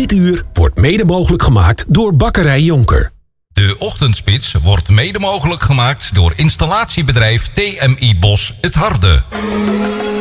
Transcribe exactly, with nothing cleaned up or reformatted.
Dit uur wordt mede mogelijk gemaakt door Bakkerij Jonker. De Ochtendspits wordt mede mogelijk gemaakt door installatiebedrijf T M I Bos Het Harde.